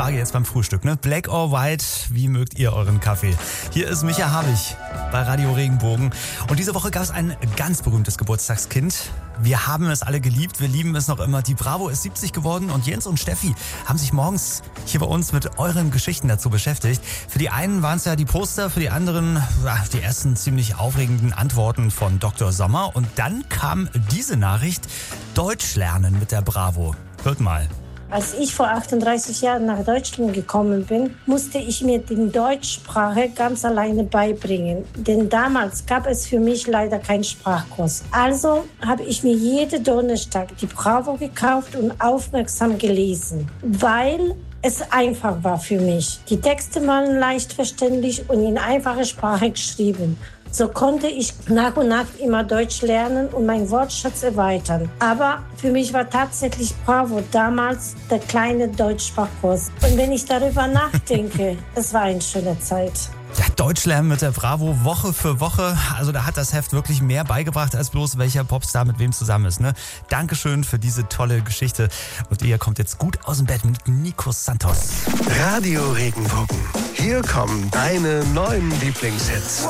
Frage jetzt beim Frühstück, ne? Black or white, wie mögt ihr euren Kaffee? Hier ist Micha Habich bei Radio Regenbogen. Und diese Woche gab es ein ganz berühmtes Geburtstagskind. Wir haben es alle geliebt, wir lieben es noch immer. Die Bravo ist 70 geworden und Jens und Steffi haben sich morgens hier bei uns mit euren Geschichten dazu beschäftigt. Für die einen waren es ja die Poster, für die anderen die ersten ziemlich aufregenden Antworten von Dr. Sommer. Und dann kam diese Nachricht: Deutsch lernen mit der Bravo. Hört mal. Als ich vor 38 Jahren nach Deutschland gekommen bin, musste ich mir die Deutschsprache ganz alleine beibringen. Denn damals gab es für mich leider keinen Sprachkurs. Also habe ich mir jeden Donnerstag die Bravo gekauft und aufmerksam gelesen, weil es einfach war für mich. Die Texte waren leicht verständlich und in einfacher Sprache geschrieben. So konnte ich nach und nach immer Deutsch lernen und meinen Wortschatz erweitern. Aber für mich war tatsächlich Bravo damals der kleine Deutschsprachkurs. Und wenn ich darüber nachdenke, es war eine schöne Zeit. Ja, Deutsch lernen mit der Bravo Woche für Woche. Also da hat das Heft wirklich mehr beigebracht, als bloß welcher Popstar mit wem zusammen ist. Ne? Dankeschön für diese tolle Geschichte. Und ihr kommt jetzt gut aus dem Bett mit Nico Santos. Radio Regenbogen. Hier kommen deine neuen Lieblingshits.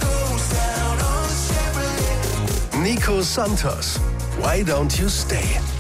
Nico Santos. Why don't you stay?